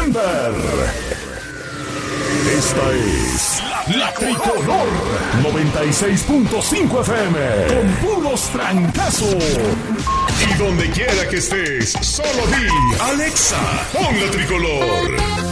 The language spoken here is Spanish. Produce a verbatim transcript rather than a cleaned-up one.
Denver. Esta es La, la Tricolor noventa y seis punto cinco F M con puros francazos. Y donde quiera que estés, solo di Alexa, pon La Tricolor.